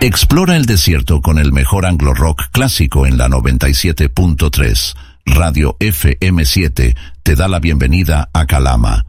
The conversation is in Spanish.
Explora el desierto con el mejor anglo rock clásico en la 97.3. Radio FM7 te da la bienvenida a Calama.